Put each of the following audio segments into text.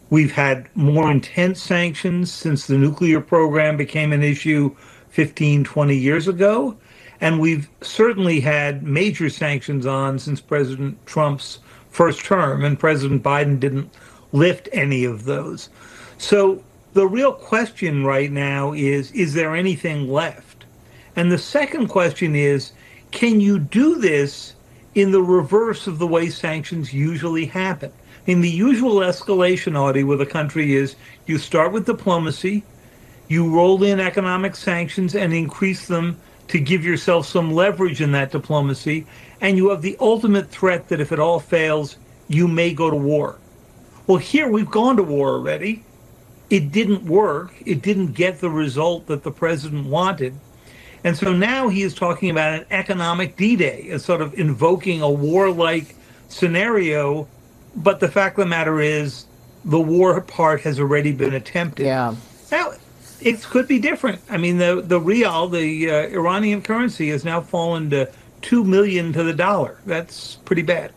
We've had more intense sanctions since the nuclear program became an issue 15, 20 years ago. And we've certainly had major sanctions on since President Trump's first term, and President Biden didn't lift any of those. So the real question right now is there anything left? And the second question is, can you do this in the reverse of the way sanctions usually happen? In the usual escalation, Audie, with a country is you start with diplomacy, you roll in economic sanctions and increase them to give yourself some leverage in that diplomacy, and you have the ultimate threat that if it all fails, you may go to war. Well, here we've gone to war already. It didn't work. It didn't get the result that the president wanted. And so now he is talking about an economic D-Day, a sort of invoking a warlike scenario. But the fact of the matter is the war part has already been attempted. Yeah. Now, it could be different. I mean, the rial, the Iranian currency, has now fallen to 2 million to the dollar. That's pretty bad.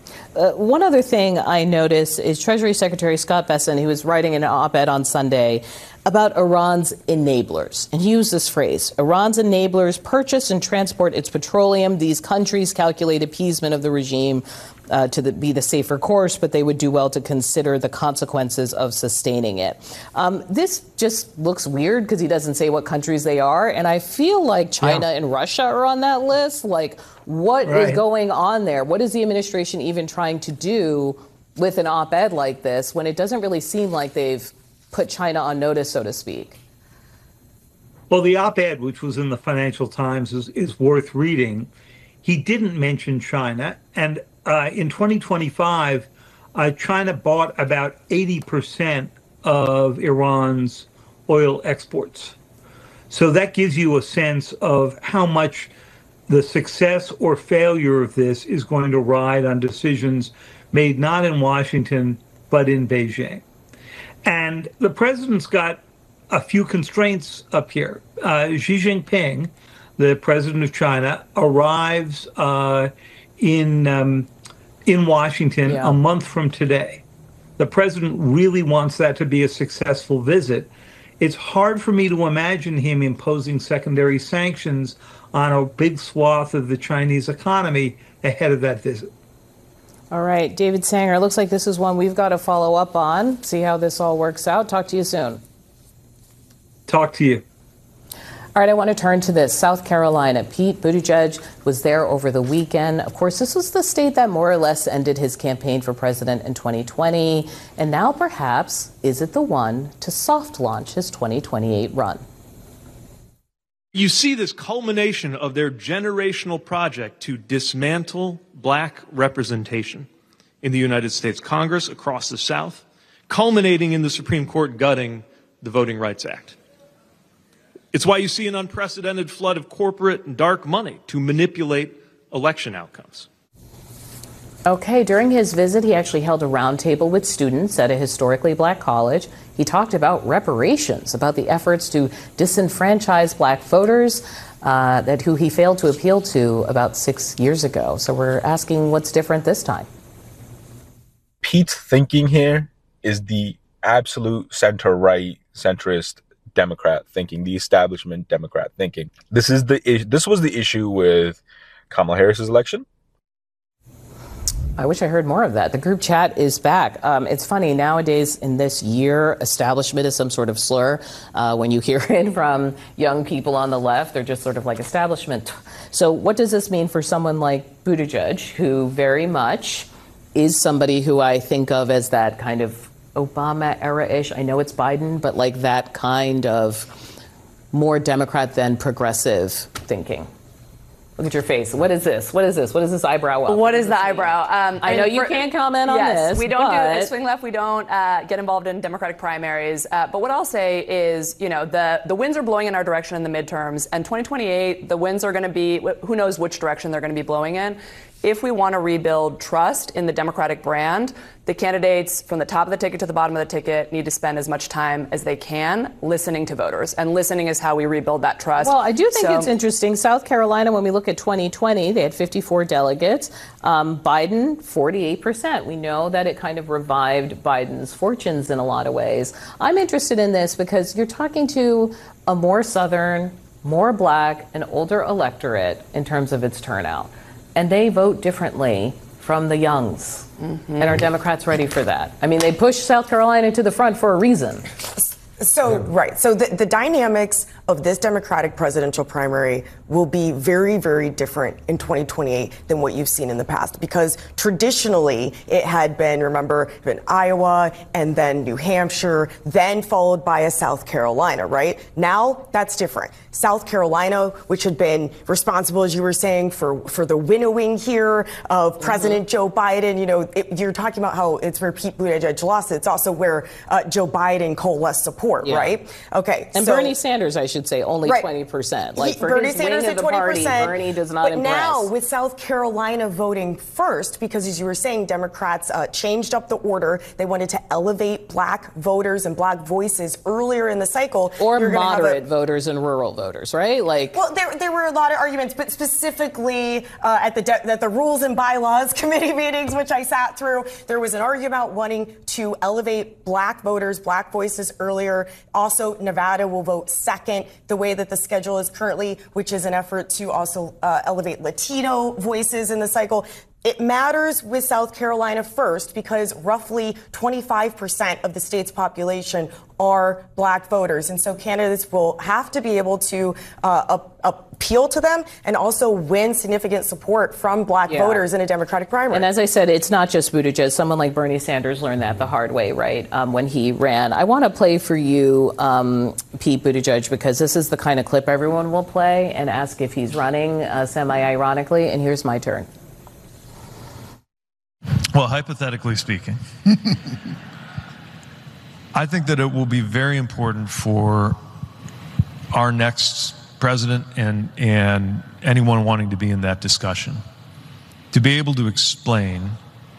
One other thing I noticed is Treasury Secretary Scott Bessent, he was writing an op-ed on Sunday about Iran's enablers. And he used this phrase: Iran's enablers purchase and transport its petroleum. These countries calculate appeasement of the regime to be the safer course, but they would do well to consider the consequences of sustaining it. This just looks weird because he doesn't say what countries they are. And I feel like China and Russia are on that list. Like, what is going on there? What is the administration even trying to do with an op-ed like this when it doesn't really seem like they've put China on notice, so to speak? Well, the op-ed, which was in the Financial Times, is worth reading. He didn't mention China. And in 2025, China bought about 80% of Iran's oil exports. So that gives you a sense of how much the success or failure of this is going to ride on decisions made not in Washington, but in Beijing. And the president's got a few constraints up here. Xi Jinping, the president of China, arrives in Washington a month from today. The president really wants that to be a successful visit. It's hard for me to imagine him imposing secondary sanctions on a big swath of the Chinese economy ahead of that visit. All right, David Sanger, it looks like this is one we've got to follow up on, see how this all works out. Talk to you soon. Talk to you. All right, I want to turn to this. South Carolina. Pete Buttigieg was there over the weekend. Of course, this was the state that more or less ended his campaign for president in 2020. And now, perhaps, is it the one to soft launch his 2028 run? You see this culmination of their generational project to dismantle black representation in the United States Congress across the South, culminating in the Supreme Court gutting the Voting Rights Act. It's why you see an unprecedented flood of corporate and dark money to manipulate election outcomes. Okay, during his visit, he actually held a roundtable with students at a historically black college. He talked about reparations, about the efforts to disenfranchise black voters who he failed to appeal to about 6 years ago. So we're asking what's different this time. Pete's thinking here is the absolute center-right, centrist Democrat thinking, the establishment Democrat thinking. This was the issue with Kamala Harris's election. I wish I heard more of that. The group chat is back. It's funny, nowadays in this year, establishment is some sort of slur. When you hear it from young people on the left, they're just sort of like establishment. So what does this mean for someone like Buttigieg, who very much is somebody who I think of as that kind of Obama era-ish? I know it's Biden, but like that kind of more Democrat than progressive thinking. Look at your face. What is this? What is this? What is this eyebrow up? What is the eyebrow? I know you can't comment on this. We don't do swing left. We don't get involved in Democratic primaries. But what I'll say is, you know, the winds are blowing in our direction in the midterms, and 2028, the winds are going to be, who knows which direction they're going to be blowing in. if we want to rebuild trust in the Democratic brand, the candidates from the top of the ticket to the bottom of the ticket need to spend as much time as they can listening to voters. And listening is how we rebuild that trust. Well, I do think it's interesting. South Carolina, when we look at 2020, they had 54 delegates. Biden, 48%. We know that it kind of revived Biden's fortunes in a lot of ways. I'm interested in this because you're talking to a more Southern, more Black, and older electorate in terms of its turnout. And they vote differently from the youngs. And are Democrats ready for that? I mean, they pushed South Carolina to the front for a reason. So, right. So the dynamics of this Democratic presidential primary will be very, very different in 2028 than what you've seen in the past, because traditionally it had been, remember, Iowa and then New Hampshire, then followed by a South Carolina, right? Now that's different. South Carolina, which had been responsible, as you were saying, for the winnowing here of President Joe Biden. You know, you're talking about how it's where Pete Buttigieg lost. It's also where Joe Biden coalesced support, right? Okay. And Bernie Sanders, I should say, only 20%. Like for Bernie his Sanders wing at of the 20%. party, Bernie does not impress. But now with South Carolina voting first, because as you were saying, Democrats changed up the order. They wanted to elevate Black voters and Black voices earlier in the cycle. Or moderate voters and rural voters, right? Like, well, there were a lot of arguments, but specifically at the Rules and Bylaws Committee meetings, which I sat through, there was an argument about wanting to elevate Black voters, Black voices earlier. Also, Nevada will vote second, the way that the schedule is currently, which is an effort to also elevate Latino voices in the cycle. It matters with South Carolina first because roughly 25% of the state's population are Black voters. And so candidates will have to be able to appeal to them and also win significant support from Black voters in a Democratic primary. And as I said, it's not just Buttigieg. Someone like Bernie Sanders learned that the hard way, right, when he ran. I want to play for you Pete Buttigieg, because this is the kind of clip everyone will play and ask if he's running semi-ironically. And here's my turn. Well, hypothetically speaking, I think that it will be very important for our next president and anyone wanting to be in that discussion to be able to explain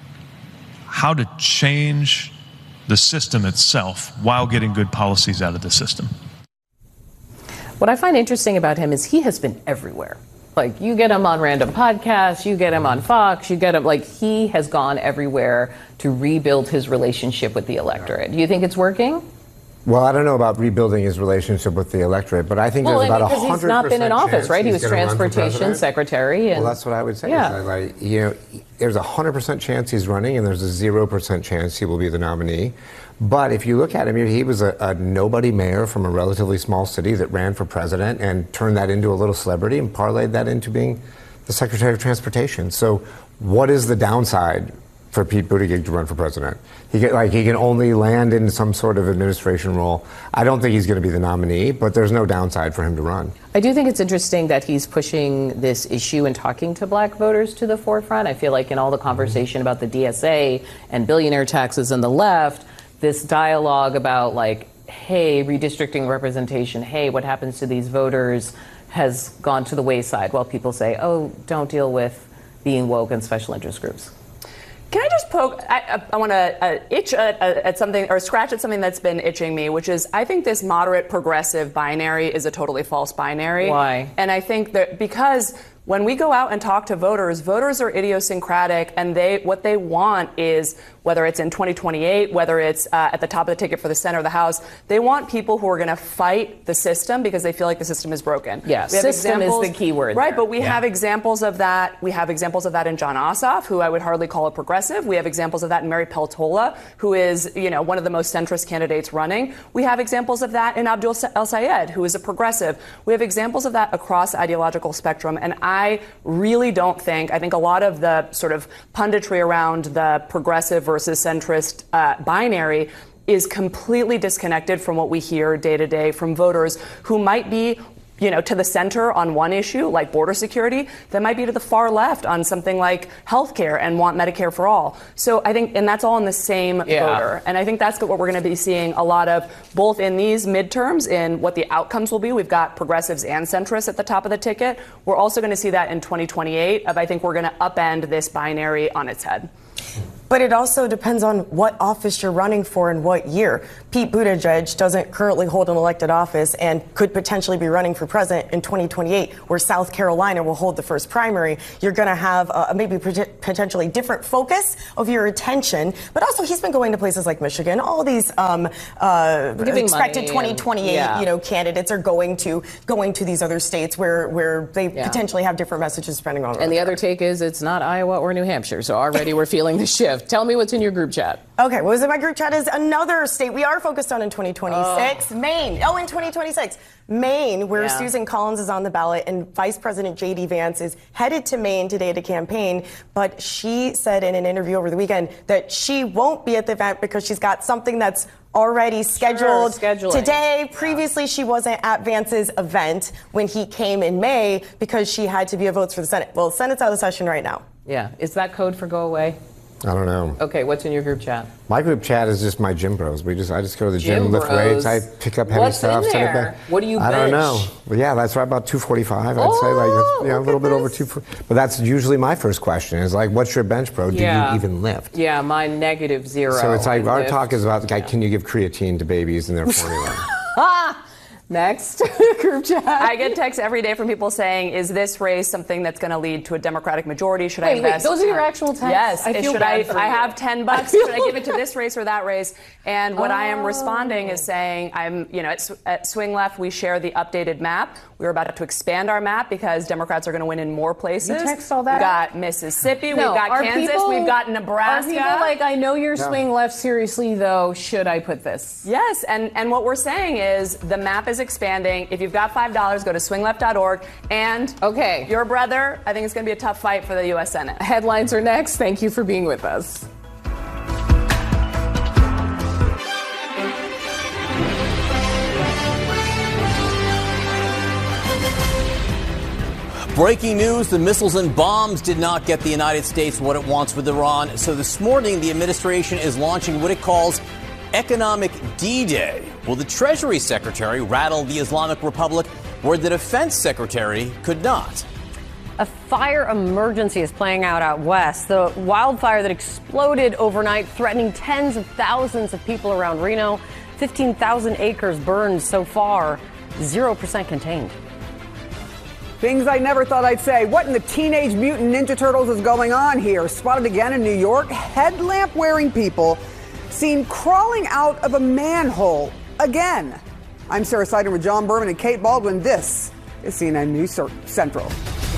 how to change the system itself while getting good policies out of the system. What I find interesting about him is he has been everywhere. Like, you get him on random podcasts, you get him on Fox, you get him, like, he has gone everywhere to rebuild his relationship with the electorate. Do you think it's working? Well, I don't know about rebuilding his relationship with the electorate, but I think there's about 100% because he's not been in office, right? He was transportation secretary. And, well, that's what I would say. Yeah. Like, you know, there's a 100% chance he's running, and there's a 0% chance he will be the nominee. But if you look at him, he was a nobody mayor from a relatively small city that ran for president and turned that into a little celebrity and parlayed that into being the Secretary of Transportation. So what is the downside for Pete Buttigieg to run for president? He can only land in some sort of administration role. I don't think he's going to be the nominee, but there's no downside for him to run. I do think it's interesting that he's pushing this issue and talking to Black voters to the forefront. I feel like in all the conversation about the DSA and billionaire taxes and the left, this dialogue about, like, hey, redistricting representation, hey, what happens to these voters, has gone to the wayside while people say, oh, don't deal with being woke and special interest groups. Can I just poke? I want to itch at something, or scratch at something that's been itching me, which is I think this moderate progressive binary is a totally false binary. Why? And I think that because when we go out and talk to voters, voters are idiosyncratic, and what they want is, whether it's in 2028, whether it's at the top of the ticket for the Senate or the House, they want people who are going to fight the system because they feel like the system is broken. Yeah, system is the key word. Right, but we have examples of that. We have examples of that in Jon Ossoff, who I would hardly call a progressive. We have examples of that in Mary Peltola, who is, one of the most centrist candidates running. We have examples of that in Abdul El-Sayed, who is a progressive. We have examples of that across the ideological spectrum, and I really don't think, I think a lot of the sort of punditry around the progressive versus centrist binary is completely disconnected from what we hear day to day from voters who might be to the center on one issue like border security that might be to the far left on something like healthcare and want Medicare for all. So I think, and that's all in the same voter. And I think that's what we're going to be seeing a lot of, both in these midterms, in what the outcomes will be. We've got progressives and centrists at the top of the ticket. We're also going to see that in 2028 I think we're going to upend this binary on its head. But it also depends on what office you're running for and what year. Pete Buttigieg doesn't currently hold an elected office and could potentially be running for president in 2028, where South Carolina will hold the first primary. You're going to have maybe potentially different focus of your attention. But also, he's been going to places like Michigan. All these expected 2028 candidates are going to these other states where they potentially have different messages depending on. And the other take is it's not Iowa or New Hampshire. So already we're feeling the shift. Tell me what's in your group chat. Okay, what was in my group chat is another state we are focused on in 2026, Maine. In 2026, Maine, where Susan Collins is on the ballot and Vice President J.D. Vance is headed to Maine today to campaign. But she said in an interview over the weekend that she won't be at the event because she's got something that's already scheduled today. Previously, she wasn't at Vance's event when he came in May because she had to be a votes for the Senate. Well, the Senate's out of session right now. Yeah. Is that code for go away? I don't know. Okay, what's in your group chat? My group chat is just my gym bros. I just go to the gym, lift weights, I pick up heavy stuff. What's in there? What do you bench? I don't know. Well, yeah, that's right about 245. I'd say a little bit over 240. But that's usually my first question is like, what's your bench, bro? Do you even lift? Yeah, mine -0. So it's like our talk is about can you give creatine to babies in their formula? Next, group chat. I get texts every day from people saying, is this race something that's going to lead to a Democratic majority? Should I invest? Wait, those are your actual texts? Yes. I feel bad for you. I have $10. Should I give it to this race or that race? And what I am responding is saying, at Swing Left, we share the updated map. We're about to expand our map because Democrats are going to win in more places. You text all that? We've got Mississippi, we've got Kansas, we've got Nebraska. Are people like, I know you're Swing Left seriously, though. Should I put this? Yes, and what we're saying is the map is expanding. If you've got $5, go to swingleft.org. And your brother, I think it's going to be a tough fight for the U.S. Senate. Headlines are next. Thank you for being with us. Breaking news, the missiles and bombs did not get the United States what it wants with Iran. So this morning, the administration is launching what it calls Economic D-Day. Well, the Treasury Secretary rattled the Islamic Republic where the Defense Secretary could not. A fire emergency is playing out west. The wildfire that exploded overnight, threatening tens of thousands of people around Reno. 15,000 acres burned so far, 0% contained. Things I never thought I'd say. What in the Teenage Mutant Ninja Turtles is going on here? Spotted again in New York. Headlamp-wearing people seen crawling out of a manhole again. I'm Sarah Sider with John Berman and Kate Baldwin. This is CNN News Central.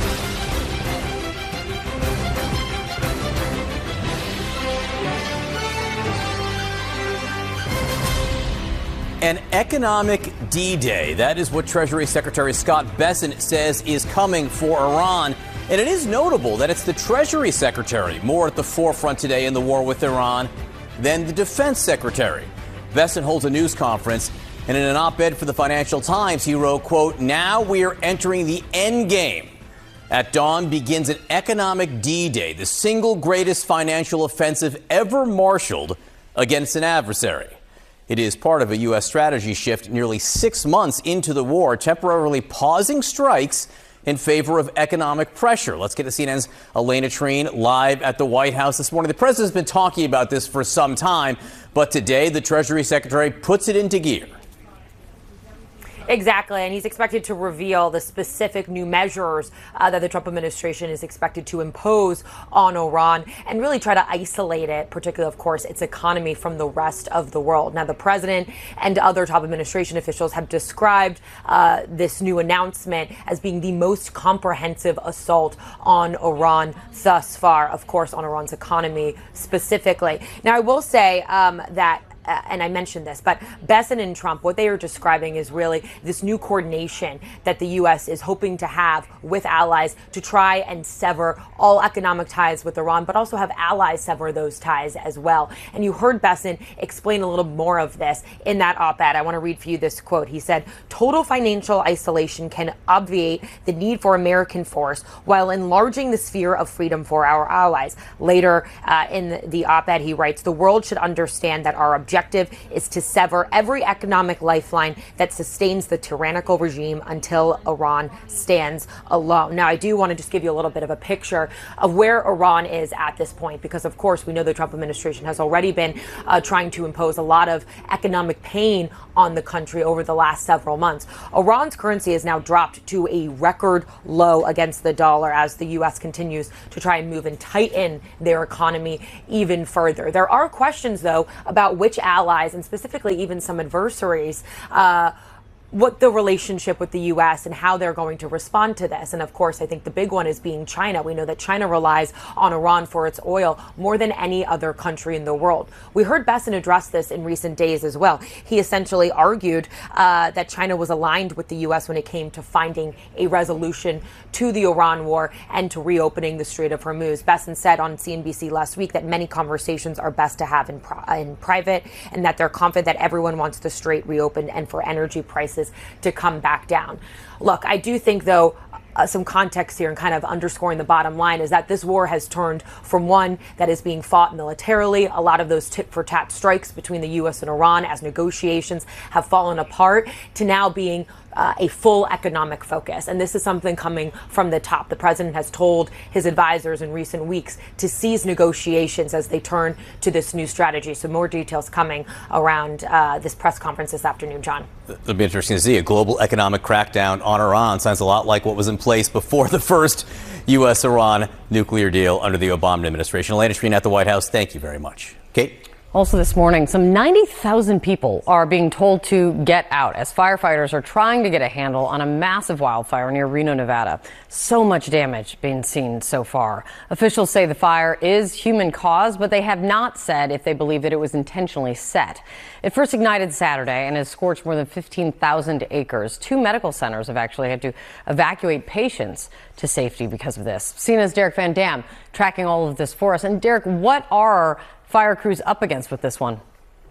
An economic D-Day. That is what Treasury Secretary Scott Bessent says is coming for Iran. And it is notable that it's the Treasury Secretary more at the forefront today in the war with Iran than the Defense Secretary. Bessent holds a news conference, and in an op-ed for the Financial Times, he wrote, quote, "Now we are entering the end game. At dawn begins an economic D-Day, the single greatest financial offensive ever marshaled against an adversary." It is part of a U.S. strategy shift nearly 6 months into the war, temporarily pausing strikes in favor of economic pressure. Let's get to CNN's Elena Treen live at the White House this morning. The president's been talking about this for some time, but today the Treasury Secretary puts it into gear. Exactly, and he's expected to reveal the specific new measures that the Trump administration is expected to impose on Iran and really try to isolate it, particularly, of course, its economy from the rest of the world. Now, the president and other top administration officials have described this new announcement as being the most comprehensive assault on Iran thus far, of course, on Iran's economy specifically. Now, I will say that and I mentioned this, but Bessent and Trump, what they are describing is really this new coordination that the U.S. is hoping to have with allies to try and sever all economic ties with Iran, but also have allies sever those ties as well. And you heard Bessent explain a little more of this in that op-ed. I want to read for you this quote. He said, "Total financial isolation can obviate the need for American force while enlarging the sphere of freedom for our allies." Later in the op-ed, he writes, "The world should understand that our objective is to sever every economic lifeline that sustains the tyrannical regime until Iran stands alone." Now, I do want to just give you a little bit of a picture of where Iran is at this point, because, of course, we know the Trump administration has already been trying to impose a lot of economic pain on the country over the last several months. Iran's currency has now dropped to a record low against the dollar as the U.S. continues to try and move and tighten their economy even further. There are questions, though, about which allies and specifically even some adversaries what the relationship with the U.S. and how they're going to respond to this. And of course, I think the big one is being China. We know that China relies on Iran for its oil more than any other country in the world. We heard Bessent address this in recent days as well. He essentially argued that China was aligned with the U.S. when it came to finding a resolution to the Iran war and to reopening the Strait of Hormuz. Bessent said on CNBC last week that many conversations are best to have in private, and that they're confident that everyone wants the strait reopened and for energy prices to come back down. Look, I do think, though, some context here and kind of underscoring the bottom line is that this war has turned from one that is being fought militarily, a lot of those tit-for-tat strikes between the U.S. and Iran as negotiations have fallen apart, to now being a full economic focus. And this is something coming from the top. The president has told his advisors in recent weeks to cease negotiations as they turn to this new strategy. So more details coming around this press conference this afternoon, John. It'll be interesting to see. A global economic crackdown on Iran sounds a lot like what was in place before the first U.S.-Iran nuclear deal under the Obama administration. Elena Shreen at the White House, thank you very much. Kate? Also this morning, some 90,000 people are being told to get out as firefighters are trying to get a handle on a massive wildfire near Reno, Nevada. So much damage being seen so far. Officials say the fire is human caused, but they have not said if they believe that it was intentionally set. It first ignited Saturday and has scorched more than 15,000 acres. 2 medical centers have actually had to evacuate patients to safety because of this. CNN's Derek Van Dam tracking all of this for us. And Derek, what are fire crews up against with this one?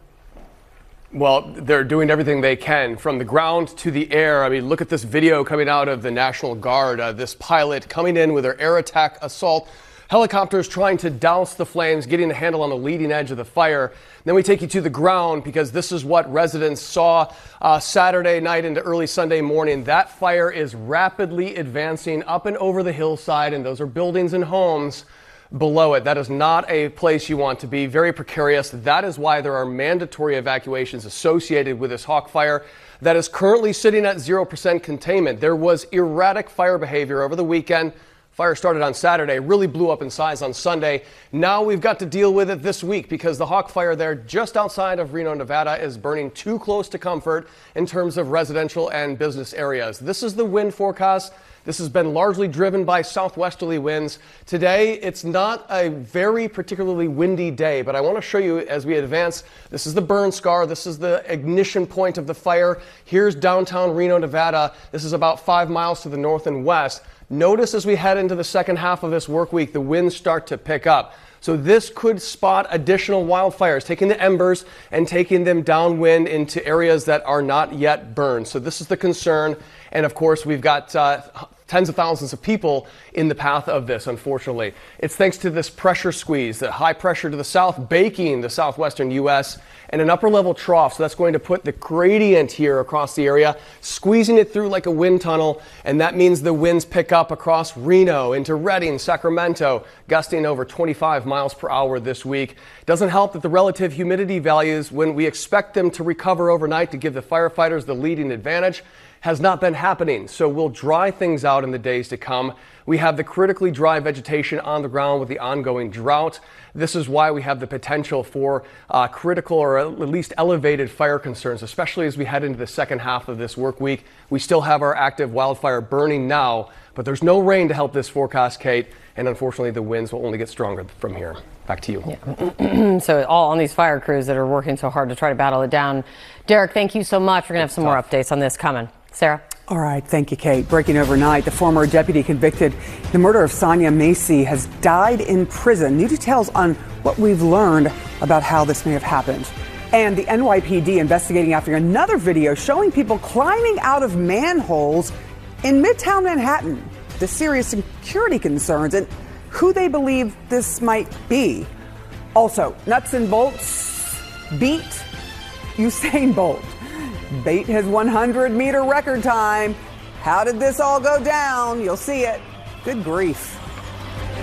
Well, they're doing everything they can from the ground to the air. I mean, look at this video coming out of the National Guard. This pilot coming in with their air attack assault helicopters trying to douse the flames, getting a handle on the leading edge of the fire. Then we take you to the ground because this is what residents saw Saturday night into early Sunday morning. That fire is rapidly advancing up and over the hillside, and those are buildings and homes below it. That is not a place you want to be. Very precarious. That is why there are mandatory evacuations associated with this Hawk fire that is currently sitting at 0% containment. There was erratic fire behavior over the weekend. Fire started on Saturday, really blew up in size on Sunday. Now we've got to deal with it this week because the Hawk fire there just outside of Reno, Nevada is burning too close to comfort in terms of residential and business areas. This is the wind forecast. This has been largely driven by southwesterly winds. Today, it's not a very particularly windy day, but I want to show you as we advance. This is the burn scar. This is the ignition point of the fire. Here's downtown Reno, Nevada. This is about 5 miles to the north and west. Notice as we head into the second half of this work week, the winds start to pick up. So this could spot additional wildfires, taking the embers and taking them downwind into areas that are not yet burned. So this is the concern. And of course, we've got tens of thousands of people in the path of this, unfortunately. It's thanks to this pressure squeeze, the high pressure to the south, baking the southwestern U.S., and an upper level trough. So that's going to put the gradient here across the area, squeezing it through like a wind tunnel. And that means the winds pick up across Reno into Redding, Sacramento, gusting over 25 miles per hour this week. Doesn't help that the relative humidity values, when we expect them to recover overnight to give the firefighters the leading advantage, has not been happening. So we'll dry things out in the days to come. We have the critically dry vegetation on the ground with the ongoing drought. This is why we have the potential for critical or at least elevated fire concerns, especially as we head into the second half of this work week. We still have our active wildfire burning now, but there's no rain to help this forecast, Kate, and unfortunately the winds will only get stronger from here. Back to you. Yeah. So all on these fire crews that are working so hard to try to battle it down. Derek, thank you so much. We're going to have some more updates on this coming. Sarah? All right. Thank you, Kate. Breaking overnight, the former deputy convicted in the murder of Sonia Macy has died in prison. New details on what we've learned about how this may have happened. And the NYPD investigating after another video showing people climbing out of manholes in Midtown Manhattan. The serious security concerns and who they believe this might be. Also, nuts and bolts beat Usain Bolt. Beat his 100-meter record time. How did this all go down? You'll see it. Good grief.